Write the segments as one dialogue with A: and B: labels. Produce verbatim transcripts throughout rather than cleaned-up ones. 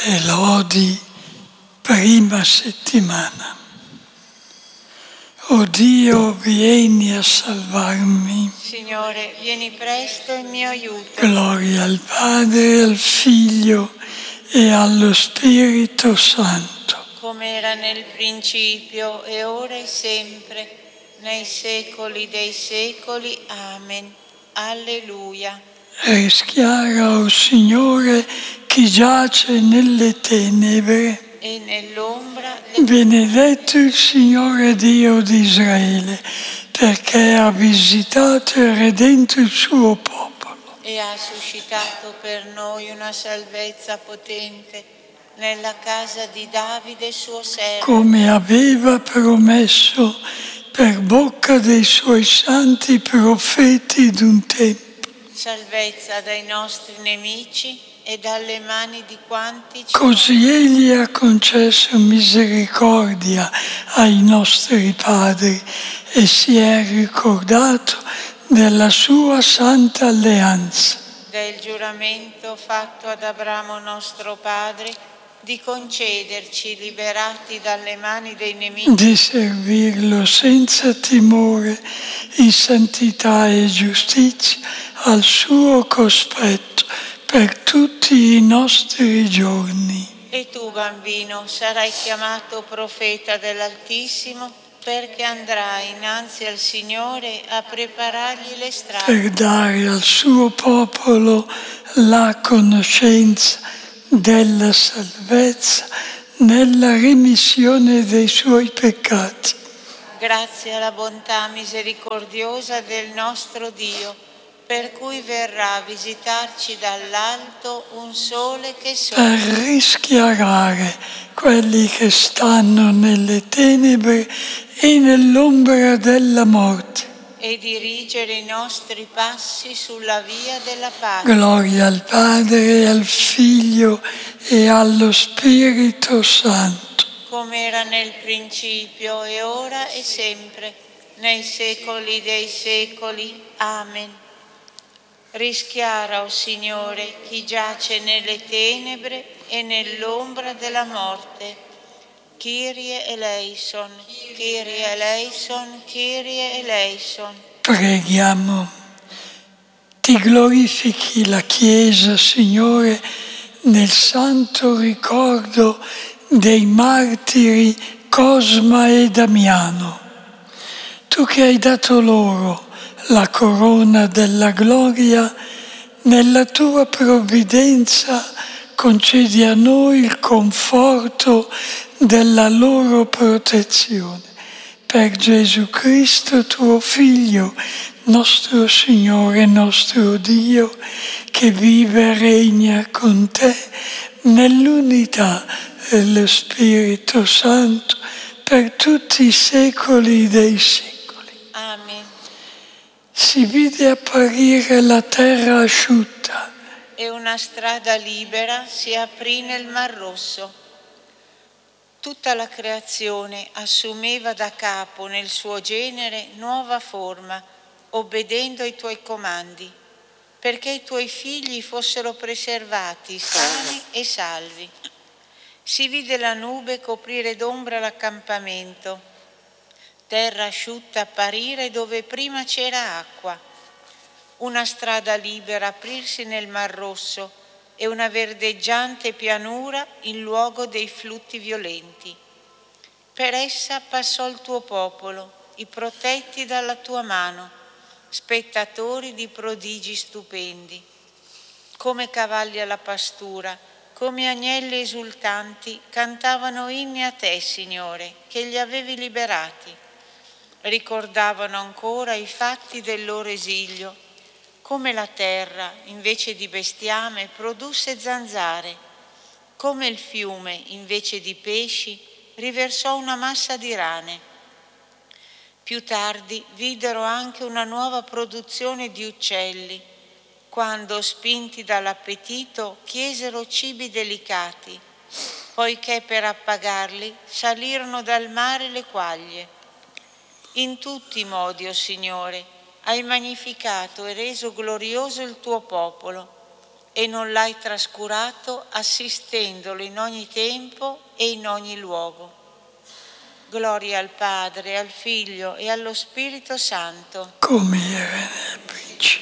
A: e lodi, prima settimana. O Dio, vieni a salvarmi.
B: Signore, vieni presto in mio aiuto.
A: Gloria al Padre, al Figlio e allo Spirito Santo.
B: Come era nel principio, e ora e sempre, nei secoli dei secoli. Amen. Alleluia.
A: Rischiara, o Signore, chi giace nelle tenebre.
B: E nell'ombra del...
A: Benedetto il Signore Dio di Israele, perché ha visitato e redento il suo popolo.
B: E ha suscitato per noi una salvezza potente nella casa di Davide suo servo.
A: Come aveva promesso per bocca dei suoi santi profeti d'un tempo.
B: Salvezza dai nostri nemici e dalle mani di quanti ci...
A: Così Egli ha concesso misericordia ai nostri padri e si è ricordato della sua santa alleanza.
B: Del giuramento fatto ad Abramo nostro padre di concederci, liberati dalle mani dei nemici,
A: di servirlo senza timore, in santità e giustizia, al suo cospetto per tutti i nostri giorni.
B: E tu, bambino, sarai chiamato profeta dell'Altissimo, perché andrai innanzi al Signore a preparargli le strade,
A: per dare al suo popolo la conoscenza della salvezza nella remissione dei suoi peccati.
B: Grazie alla bontà misericordiosa del nostro Dio, per cui verrà a visitarci dall'alto un sole che sorge,
A: per rischiarare quelli che stanno nelle tenebre e nell'ombra della morte.
B: E dirigere i nostri passi sulla via della pace.
A: Gloria al Padre, al Figlio e allo Spirito Santo.
B: Come era nel principio, e ora e sempre, nei secoli dei secoli. Amen. Rischiara, o Signore, chi giace nelle tenebre e nell'ombra della morte. Kyrie eleison, Kyrie eleison, Kyrie eleison.
A: Preghiamo. Ti glorifichi la Chiesa, Signore, nel santo ricordo dei martiri Cosma e Damiano. Tu che hai dato loro la corona della gloria, nella tua provvidenza concedi a noi il conforto della loro protezione. Per Gesù Cristo, tuo Figlio, nostro Signore, nostro Dio, che vive e regna con te nell'unità dello Spirito Santo per tutti i secoli dei secoli.
B: Amen.
A: Si vide apparire la terra asciutta
B: e una strada libera si aprì nel Mar Rosso. Tutta la creazione assumeva da capo nel suo genere nuova forma, obbedendo ai tuoi comandi, perché i tuoi figli fossero preservati, sani e salvi. Si vide la nube coprire d'ombra l'accampamento, terra asciutta apparire dove prima c'era acqua, una strada libera aprirsi nel Mar Rosso e una verdeggiante pianura in luogo dei flutti violenti. Per essa passò il tuo popolo, i protetti dalla tua mano, spettatori di prodigi stupendi. Come cavalli alla pastura, come agnelli esultanti, cantavano inni a te, Signore, che li avevi liberati. Ricordavano ancora i fatti del loro esilio, come la terra, invece di bestiame, produsse zanzare, come il fiume, invece di pesci, riversò una massa di rane. Più tardi videro anche una nuova produzione di uccelli, quando, spinti dall'appetito, chiesero cibi delicati, poiché per appagarli salirono dal mare le quaglie. In tutti i modi, o Signore, hai magnificato e reso glorioso il tuo popolo, e non l'hai trascurato, assistendolo in ogni tempo e in ogni luogo. Gloria al Padre, al Figlio e allo Spirito Santo.
A: Come era nel principio.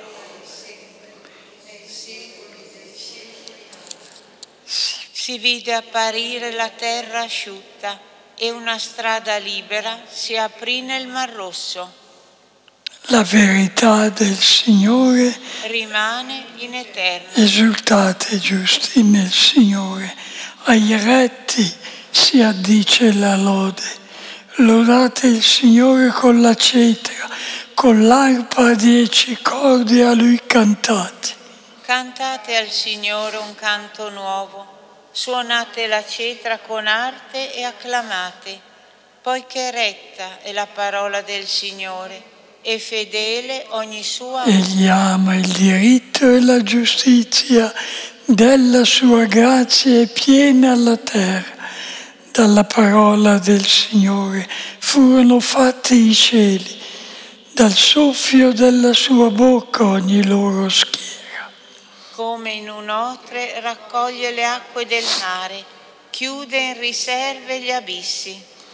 B: Si vide apparire la terra asciutta e una strada libera si aprì nel Mar Rosso.
A: La verità del Signore
B: rimane in eterno.
A: Esultate giusti nel Signore, ai retti si addice la lode. Lodate il Signore con la cetra, con l'arpa a dieci corde a Lui cantate.
B: Cantate al Signore un canto nuovo. Suonate la cetra con arte e acclamate, poiché retta è la parola del Signore e fedele ogni sua opera.
A: Egli ama il diritto e la giustizia, della sua grazia è piena la terra. Dalla parola del Signore furono fatti i cieli, dal soffio della sua bocca ogni loro schiera.
B: Come in un otre raccoglie le acque del mare, chiude in riserve gli abissi.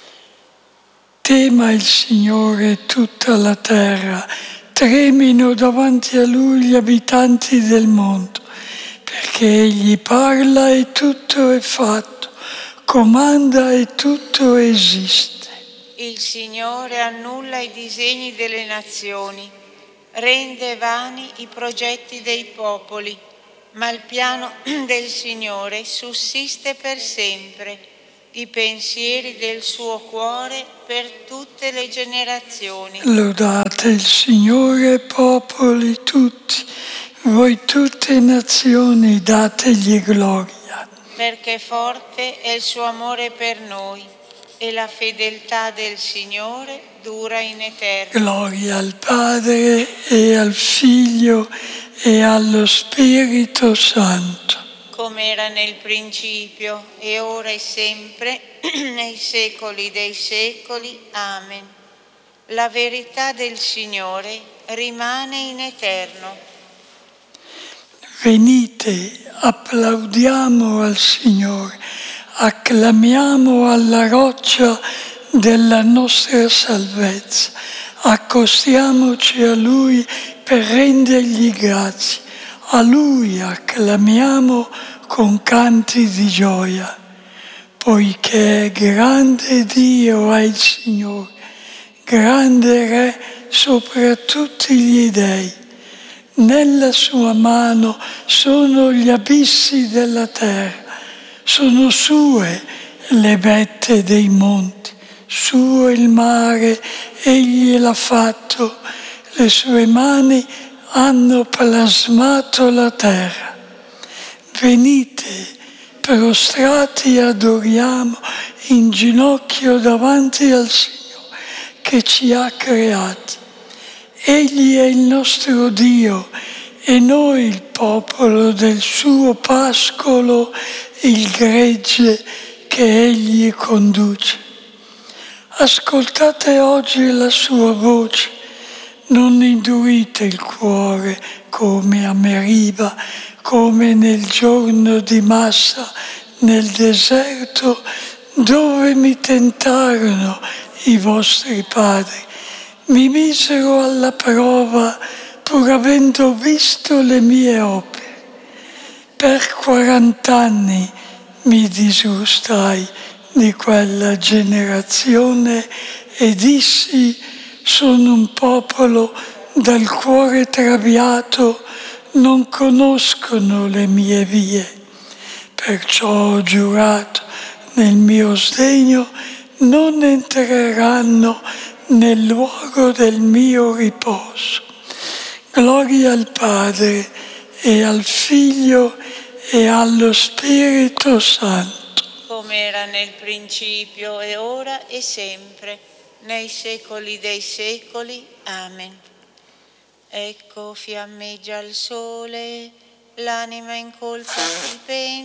A: Tema il Signore tutta la terra, tremino davanti a Lui gli abitanti del mondo, perché Egli parla e tutto è fatto, comanda e tutto esiste.
B: Il Signore annulla i disegni delle nazioni, rende vani i progetti dei popoli, ma il piano del Signore sussiste per sempre, i pensieri del suo cuore per tutte le generazioni.
A: Lodate il Signore, popoli tutti, voi tutte nazioni dategli gloria.
B: Perché forte è il suo amore per noi e la fedeltà del Signore dura in eterno.
A: Gloria al Padre e al Figlio e allo Spirito Santo.
B: Come era nel principio, e ora e sempre, nei secoli dei secoli. Amen. La verità del Signore rimane in eterno.
A: Venite, applaudiamo al Signore, acclamiamo alla roccia della nostra salvezza, accostiamoci a Lui per rendergli grazie. A Lui acclamiamo con canti di gioia, poiché grande Dio è il Signore, grande Re sopra tutti gli dei. Nella sua mano sono gli abissi della terra, sono sue le vette dei monti, suo il mare, egli l'ha fatto, le sue mani hanno plasmato la terra. Venite, prostrati adoriamo in ginocchio davanti al Signore che ci ha creati. Egli è il nostro Dio e noi il popolo del suo pascolo, il gregge che Egli conduce. Ascoltate oggi la sua voce, non indurite il cuore come a Meriba, come nel giorno di Massa nel deserto, dove mi tentarono i vostri padri. Mi misero alla prova pur avendo visto le mie opere. Per quarant'anni mi disgustai di quella generazione e dissi: sono un popolo dal cuore traviato, non conoscono le mie vie. Perciò ho giurato nel mio sdegno, non entreranno nel luogo del mio riposo. Gloria al Padre e al Figlio e allo Spirito Santo.
B: Come era nel principio e ora e sempre, nei secoli dei secoli. Amen. Ecco fiammeggia il sole, l'anima in colpa si pente.